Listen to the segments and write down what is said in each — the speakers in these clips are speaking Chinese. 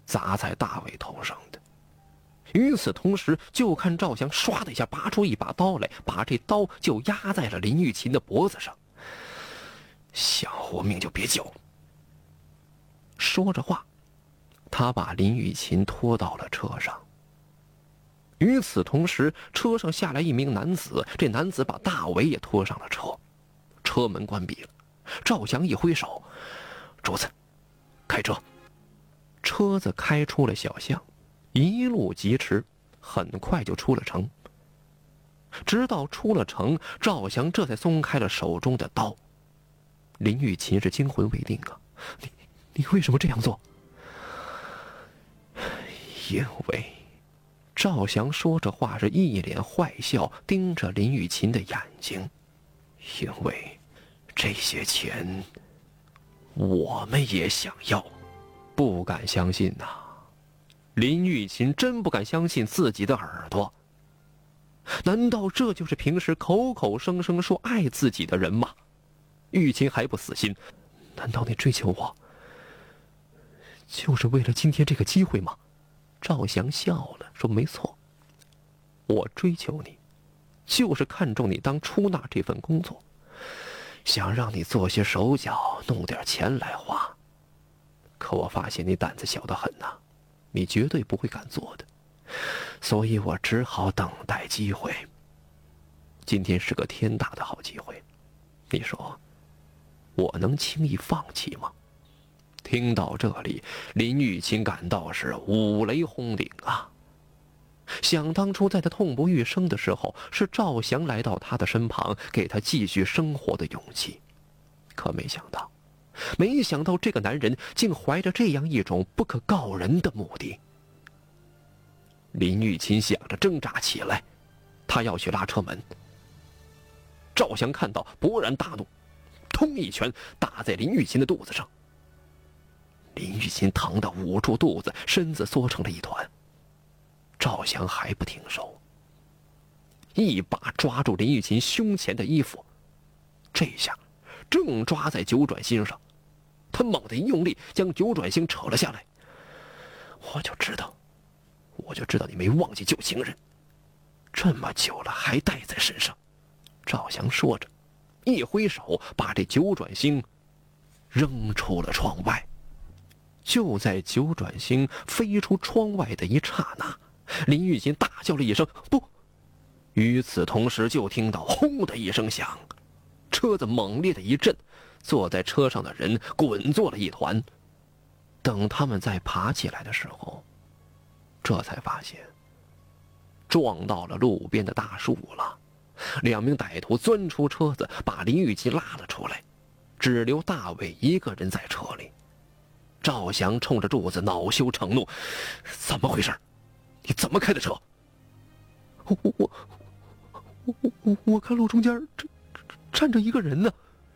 砸在大伟头上的。与此同时，就看赵翔唰的一下拔出一把刀来，把这刀就压在了林玉琴的脖子上。想活命就别叫。说着话，他把林玉琴拖到了车上。与此同时，车上下来一名男子，这男子把大伟也拖上了车。车门关闭了，赵翔一挥手：“主子，开车。”车子开出了小巷，一路疾驰，很快就出了城。直到出了城，赵翔这才松开了手中的刀。林玉琴是惊魂未定啊！你为什么这样做？因为……赵翔说着话是一脸坏笑，盯着林玉琴的眼睛。因为这些钱，我们也想要。不敢相信呐！林玉琴真不敢相信自己的耳朵。难道这就是平时口口声声说爱自己的人吗？玉琴还不死心，难道你追求我就是为了今天这个机会吗？赵翔笑了，说：“没错，我追求你，就是看中你当出纳这份工作，想让你做些手脚，弄点钱来花。可我发现你胆子小得很呐，你绝对不会敢做的，所以我只好等待机会。今天是个天大的好机会，你说我能轻易放弃吗？”听到这里，林玉琴感到是五雷轰顶啊！想当初在他痛不欲生的时候，是赵翔来到他的身旁，给他继续生活的勇气。可没想到这个男人竟怀着这样一种不可告人的目的。林玉琴想着挣扎起来，他要去拉车门。赵翔看到勃然大怒，通一拳打在林玉琴的肚子上。林玉琴疼得捂住肚子，身子缩成了一团。赵翔还不停手，一把抓住林玉琴胸前的衣服，这下正抓在九转星上。他猛地一用力，将九转星扯了下来。我就知道你没忘记旧情人，这么久了还带在身上。赵翔说着，一挥手把这九转星扔出了窗外。就在九转星飞出窗外的一刹那，林玉琴大叫了一声：“不！”与此同时，就听到轰的一声响，车子猛烈的一震，坐在车上的人滚作了一团。等他们再爬起来的时候，这才发现撞到了路边的大树了。两名歹徒钻出车子，把林玉琴拉了出来，只留大伟一个人在车里。赵翔冲着柱子恼羞成怒：“怎么回事？你怎么开的车？”我看路中间站着一个人呢。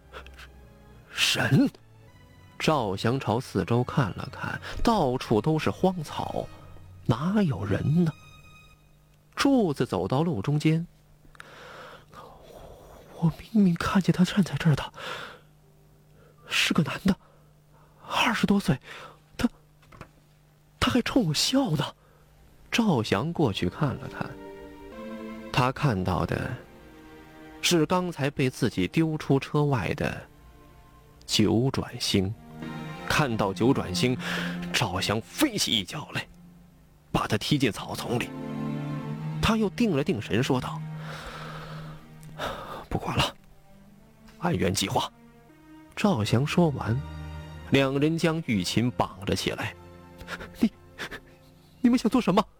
神！赵翔朝四周看了看，到处都是荒草，哪有人呢？柱子走到路中间，我明明看见他站在这儿的，是个男的，20多岁，他还冲我笑呢。赵翔过去看了看，他看到的是刚才被自己丢出车外的九转星。看到九转星，赵翔飞起一脚来，把他踢进草丛里。他又定了定神，说道：“不管了，按原计划。”赵翔说完，两人将玉琴绑了起来。你们想做什么？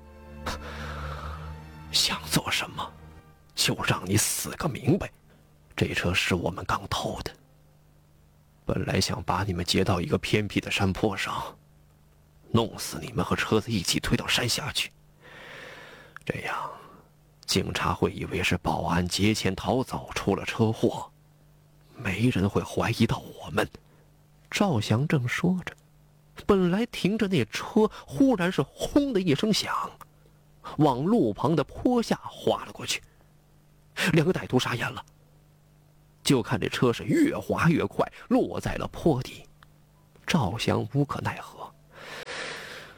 想做什么，就让你死个明白。这车是我们刚偷的，本来想把你们劫到一个偏僻的山坡上，弄死你们和车子一起推到山下去。这样，警察会以为是保安劫钱逃走出了车祸，没人会怀疑到我们。赵翔正说着，本来停着那车忽然是轰的一声响，往路旁的坡下滑了过去。两个歹徒傻眼了，就看这车是越滑越快，落在了坡底。赵翔无可奈何：“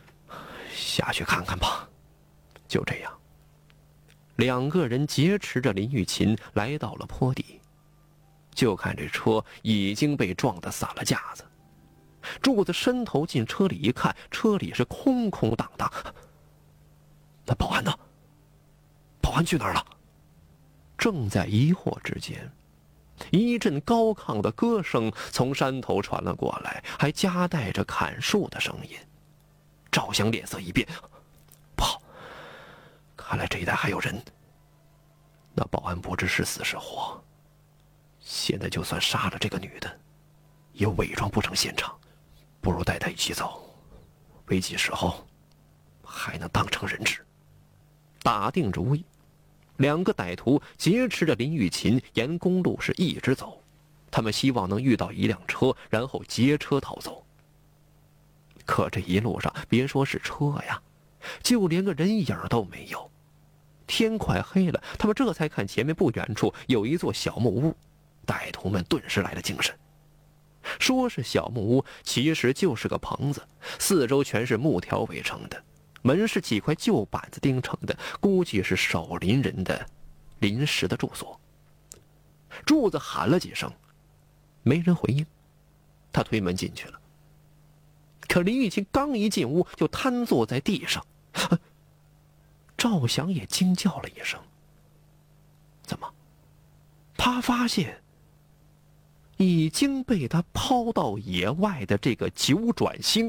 下去看看吧。就这样，两个人劫持着林玉琴来到了坡底，就看这车已经被撞得散了架子。柱子伸头进车里一看，车里是空空荡荡。那保安呢？保安去哪儿了？正在疑惑之间，一阵高亢的歌声从山头传了过来，还夹带着砍树的声音。赵翔脸色一变，不好，看来这一带还有人。那保安不知是死是活，现在就算杀了这个女的，也伪装不成现场，不如带她一起走，危急时候还能当成人质。打定主意，两个歹徒劫持着林玉琴沿公路是一直走，他们希望能遇到一辆车，然后劫车逃走。可这一路上别说是车呀，就连个人影都没有。天快黑了，他们这才看前面不远处有一座小木屋，歹徒们顿时来了精神。说是小木屋，其实就是个棚子，四周全是木条围成的，门是几块旧板子钉成的，估计是守林人的临时的住所。柱子喊了几声，没人回应，他推门进去了。可林玉琴刚一进屋就瘫坐在地上，赵翔也惊叫了一声。怎么？他发现已经被他抛到野外的这个九转星，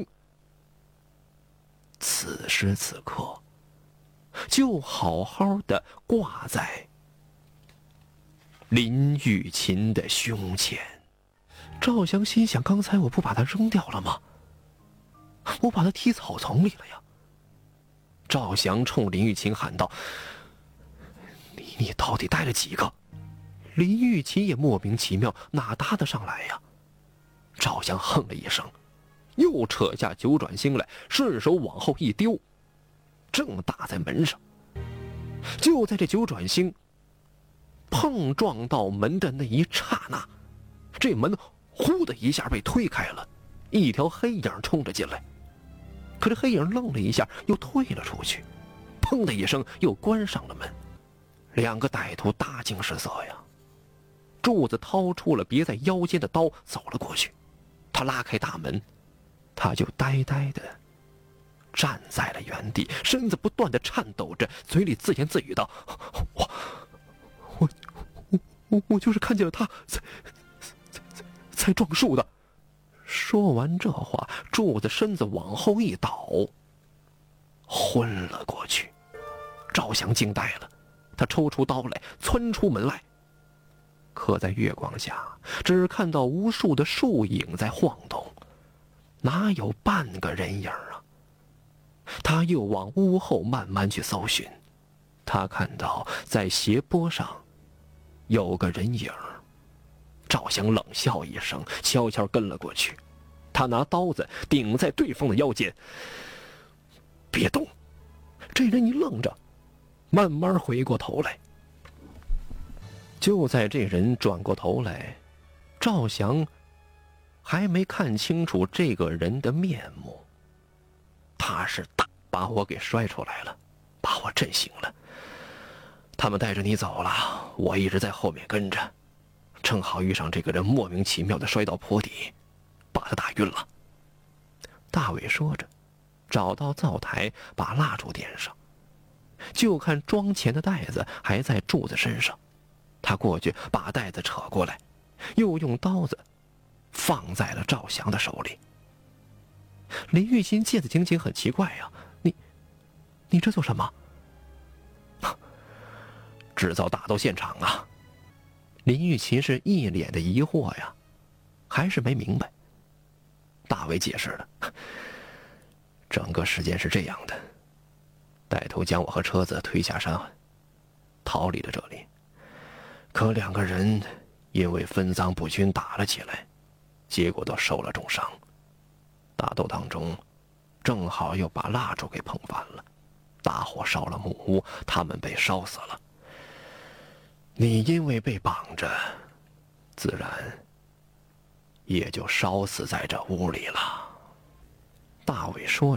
此时此刻就好好的挂在林玉琴的胸前。赵翔心想，刚才我不把他扔掉了吗？我把他踢草丛里了呀。赵翔冲林玉琴喊道：你到底带了几个？林玉琴也莫名其妙，哪搭得上来呀？赵翔哼了一声，又扯下九转星来，顺手往后一丢，正打在门上。就在这九转星碰撞到门的那一刹那，这门呼的一下被推开了，一条黑影冲了进来。可这黑影愣了一下，又退了出去，砰的一声又关上了门。两个歹徒大惊失色呀。柱子掏出了别在腰间的刀，走了过去。他拉开大门，他就呆呆的站在了原地，身子不断的颤抖着，嘴里自言自语道：我就是看见了他才撞树的。说完这话，柱子身子往后一倒，昏了过去。赵翔惊呆了，他抽出刀来，窜出门来。可在月光下，只看到无数的树影在晃动，哪有半个人影啊？他又往屋后慢慢去搜寻，他看到在斜坡上有个人影。赵翔冷笑一声，悄悄跟了过去。他拿刀子顶在对方的腰间，别动。这人一愣着，慢慢回过头来。就在这人转过头来，赵翔还没看清楚这个人的面目，他是大把我给摔出来了，把我震醒了。他们带着你走了，我一直在后面跟着，正好遇上这个人莫名其妙的摔到坡底，把他打晕了。大伟说着，找到灶台，把蜡烛点上，就看装钱的袋子还在柱子身上。他过去把袋子扯过来，又用刀子放在了赵翔的手里。林玉琴见此情形很奇怪呀，你这做什么？制造打斗现场啊。林玉琴是一脸的疑惑呀，还是没明白。大伟解释了，整个事件是这样的，歹徒将我和车子推下山，逃离了这里。可两个人因为分赃不均打了起来，结果都受了重伤。打斗当中，正好又把蜡烛给碰翻了，大火烧了木屋，他们被烧死了。你因为被绑着，自然也就烧死在这屋里了。大伟说